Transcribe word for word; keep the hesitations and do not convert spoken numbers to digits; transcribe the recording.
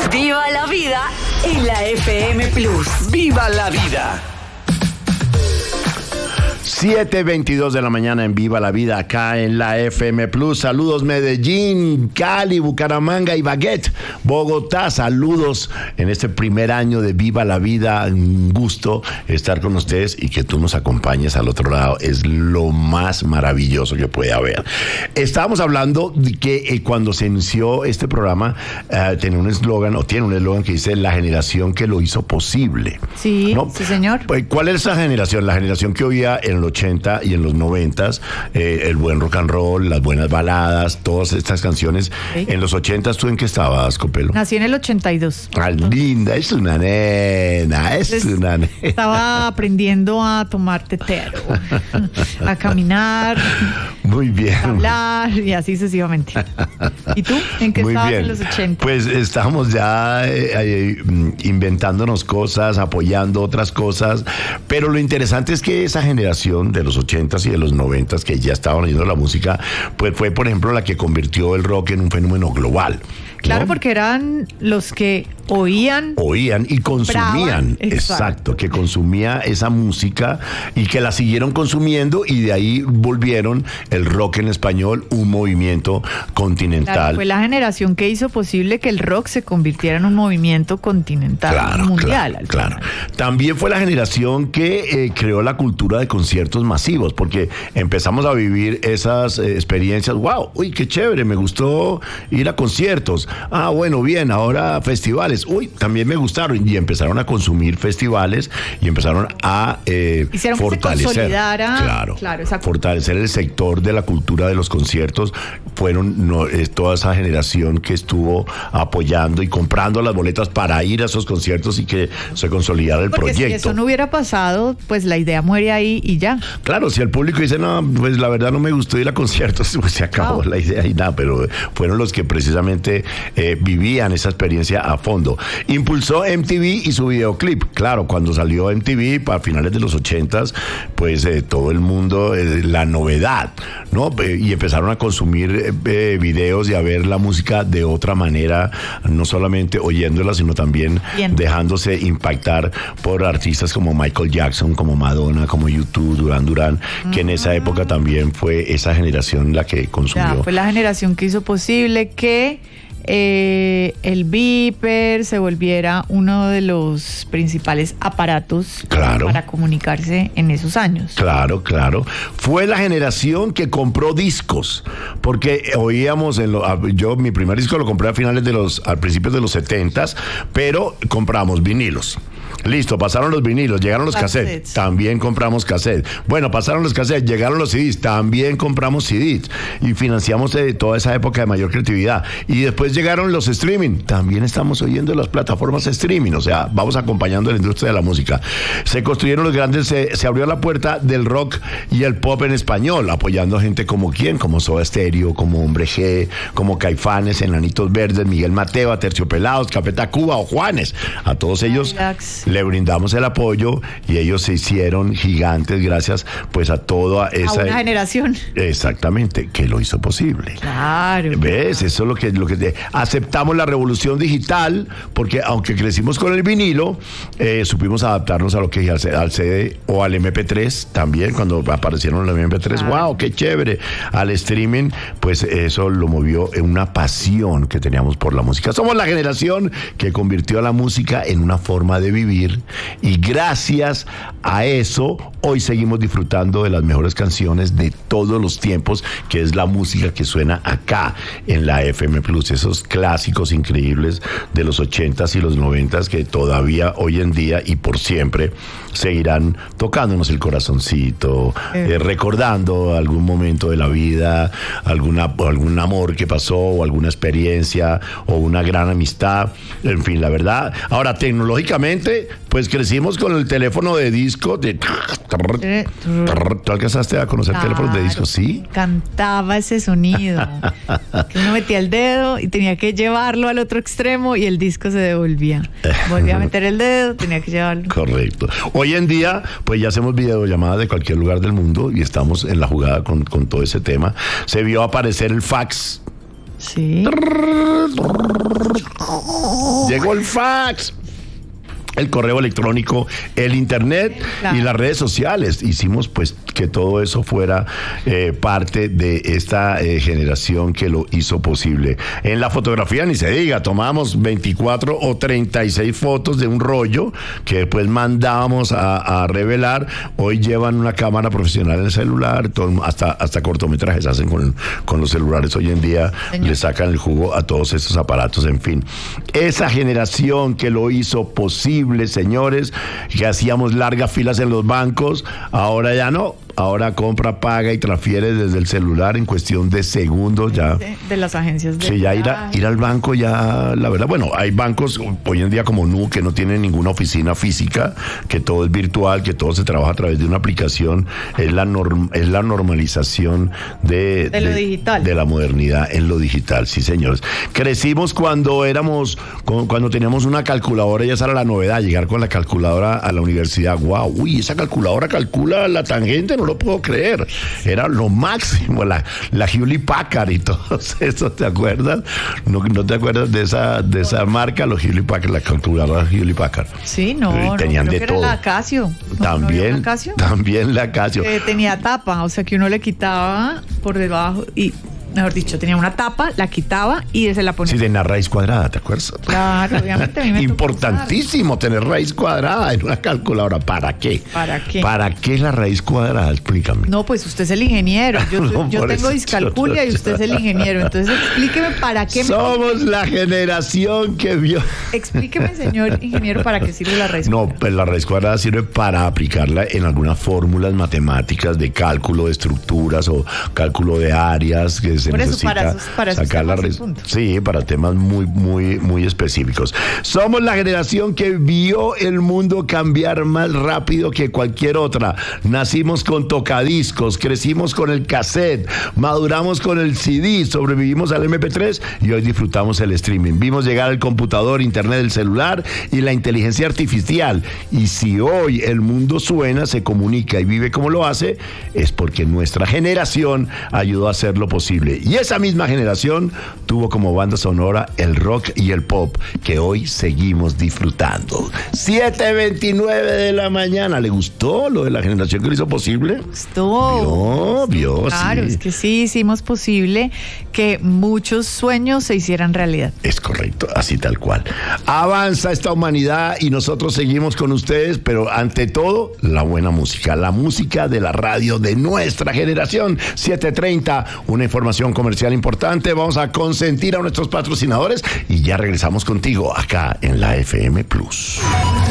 Viva la vida en la F M Plus. ¡Viva la vida! siete veintidós de la mañana en Viva la Vida, acá en la F M Plus. Saludos Medellín, Cali, Bucaramanga y Baguette, Bogotá. Saludos en este primer año de Viva la Vida. Un gusto estar con ustedes y que tú nos acompañes al otro lado. Es lo más maravilloso que puede haber. Estábamos hablando de que eh, cuando se inició este programa, eh, tenía un eslogan, o tiene un eslogan que dice la generación que lo hizo posible. Sí, ¿no? sí, señor. ¿Cuál es esa generación? La generación que oía en los ochenta y en los noventa, eh, el buen rock and roll, las buenas baladas, todas estas canciones. Sí. En los ochenta, ¿tú en qué estabas, Copelo? Nací en el ochenta y dos. Ah, linda, es una nena, es Entonces, una nena. Estaba aprendiendo a tomar tetero, a caminar. Muy bien. A hablar y así sucesivamente. ¿Y tú? ¿En qué Muy estabas bien. en los ochenta? Pues estamos ya eh, eh, inventándonos cosas, apoyando otras cosas, pero lo interesante es que esa generación de los ochentas y de los noventas que ya estaban oyendo la música, pues fue, por ejemplo, la que convirtió el rock en un fenómeno global. Claro, ¿no? Porque eran los que oían. Oían y consumían. Exacto. exacto, que consumía esa música y que la siguieron consumiendo y de ahí volvieron el rock en español, un movimiento continental. Claro, fue la generación que hizo posible que el rock se convirtiera en un movimiento continental, claro, mundial. Claro, claro. También fue la generación que eh, creó la cultura de conciertos masivos, porque empezamos a vivir esas eh, experiencias. ¡Wow! ¡Uy, qué chévere! Me gustó ir a conciertos. Ah, bueno, bien, ahora festivales. Uy, también me gustaron. Y empezaron a consumir festivales y empezaron a eh, Hicieron fortalecer. Que se consolidara, claro, claro esa... fortalecer el sector de la cultura de los conciertos. Fueron no, eh, toda esa generación que estuvo apoyando y comprando las boletas para ir a esos conciertos y que se consolidara el Porque proyecto. Si eso no hubiera pasado, pues la idea muere ahí y ya. Claro, si el público dice, no, pues la verdad no me gustó ir a conciertos, pues se acabó wow. la idea y nada, pero fueron los que precisamente eh, vivían esa experiencia a fondo. Impulsó M T V y su videoclip. Claro, cuando salió M T V para finales de los ochentas, pues eh, todo el mundo, eh, la novedad, ¿no? Eh, y empezaron a consumir eh, videos y a ver la música de otra manera, no solamente oyéndola, sino también Bien. dejándose impactar por artistas como Michael Jackson, como Madonna, como YouTube, Duran Duran, uh-huh. que en esa época también fue esa generación la que consumió. Ya, fue la generación que hizo posible que eh, el beeper se volviera uno de los principales aparatos claro. para comunicarse en esos años. Claro, claro. Fue la generación que compró discos, porque oíamos, en lo, yo mi primer disco lo compré a finales de los, a principios de los setentas, pero compramos vinilos. Listo, pasaron los vinilos, llegaron los cassettes, cassettes, también compramos cassettes. Bueno, pasaron los cassettes, llegaron los C Ds, también compramos C Ds. Y financiamos eh, toda esa época de mayor creatividad. Y después llegaron los streaming, también estamos oyendo las plataformas streaming, o sea, vamos acompañando a la industria de la música. Se construyeron los grandes, se, se abrió la puerta del rock y el pop en español, apoyando a gente como quién, como Soda Stereo, como Hombre G, como Caifanes, Enanitos Verdes, Miguel Mateo, Aterciopelados, Café Tacuba o Juanes. A todos ellos Relax. le brindamos el apoyo y ellos se hicieron gigantes gracias pues a toda esa... A una generación. Exactamente, que lo hizo posible. Claro. ¿Ves? Eso es lo que... Lo que aceptamos la revolución digital porque aunque crecimos con el vinilo, eh, supimos adaptarnos a lo que al, al C D o al M P tres también, cuando aparecieron los M P tres. Claro. ¡Wow! ¡Qué chévere! Al streaming, pues eso lo movió en una pasión que teníamos por la música. Somos la generación que convirtió a la música en una forma de vivir y gracias a eso hoy seguimos disfrutando de las mejores canciones de todos los tiempos, que es la música que suena acá en la F M Plus, esos clásicos increíbles de los ochentas y los noventas que todavía hoy en día y por siempre seguirán tocándonos el corazoncito, eh. Eh, recordando algún momento de la vida, alguna, algún amor que pasó o alguna experiencia o una gran amistad, en fin, la verdad. Ahora, tecnológicamente, pues crecimos con el teléfono de disco de... ¿Tú alcanzaste a conocer claro, teléfonos de disco? Sí. Cantaba ese sonido. Que uno metía el dedo y tenía que llevarlo al otro extremo y el disco se devolvía. Volvía a meter el dedo, tenía que llevarlo. Correcto. Hoy en día, pues ya hacemos videollamadas de cualquier lugar del mundo y estamos en la jugada con, con todo ese tema. Se vio aparecer el fax. Sí. llegó el fax, el correo electrónico, el internet claro. y las redes sociales. Hicimos pues que todo eso fuera eh, parte de esta eh, generación que lo hizo posible. En la fotografía ni se diga, tomamos veinticuatro o treinta y seis fotos de un rollo que después mandábamos a, a revelar. Hoy llevan una cámara profesional en el celular, todo, hasta, hasta cortometrajes hacen con, con los celulares. Hoy en día Señor. le sacan el jugo a todos estos aparatos, en fin. Esa generación que lo hizo posible, señores, que hacíamos largas filas en los bancos, ahora ya no. Ahora compra, paga y transfiere desde el celular en cuestión de segundos ya. De, de las agencias de Sí, ya ir, a, ir al banco ya, la verdad, bueno, hay bancos hoy en día como Nu que no tienen ninguna oficina física, que todo es virtual, que todo se trabaja a través de una aplicación. Es la norm, es la normalización de, de lo de, digital. De la modernidad en lo digital, sí, señores. Crecimos cuando éramos, cuando teníamos una calculadora y esa era la novedad, llegar con la calculadora a la universidad. Wow, uy, esa calculadora calcula la tangente, no lo puedo creer, era lo máximo, la, la Hewlett Packard y todo eso, ¿te acuerdas? ¿No, no te acuerdas de esa de esa marca, los Hewlett Packard, la calculadora Hewlett Packard? Sí, no, tenían no, de creo todo. Que era la Casio. ¿No, también, no la Casio? También la Casio. Que tenía tapa, o sea que uno le quitaba por debajo y mejor dicho, tenía una tapa, la quitaba y se la ponía. Sí, de una raíz cuadrada, ¿te acuerdas? Claro, obviamente. A mí me Importantísimo tener raíz cuadrada en una calculadora. ¿Para qué? ¿Para qué? ¿Para qué la raíz cuadrada? Explícame. No, pues usted es el ingeniero. Yo, no, yo tengo discalculia y usted es el ingeniero. Entonces explíqueme para qué. Somos me... la generación que vio. Explíqueme, señor ingeniero, para qué sirve la raíz cuadrada. No, pues la raíz cuadrada sirve para aplicarla en algunas fórmulas matemáticas de cálculo de estructuras o cálculo de áreas que se Por eso, necesita para esos, para sacar la raíz. Sí, para temas muy, muy, muy específicos. Somos la generación que vio el mundo cambiar más rápido que cualquier otra. Nacimos con tocadiscos, crecimos con el cassette, maduramos con el C D, sobrevivimos al eme pe tres y hoy disfrutamos el streaming. Vimos llegar el computador, internet, el celular y la inteligencia artificial. Y si hoy el mundo suena, se comunica y vive como lo hace, es porque nuestra generación ayudó a hacerlo posible. Y esa misma generación tuvo como banda sonora el rock y el pop que hoy seguimos disfrutando. siete veintinueve de la mañana. ¿Le gustó lo de la generación que lo hizo posible? Gustó. Vio, vio, claro, sí. Es que sí hicimos posible que muchos sueños se hicieran realidad. Es correcto, así tal cual. Avanza esta humanidad y nosotros seguimos con ustedes, pero ante todo, la buena música, la música de la radio de nuestra generación. siete treinta, una información comercial importante. Vamos a consentir a nuestros patrocinadores y ya regresamos contigo acá en la F M Plus.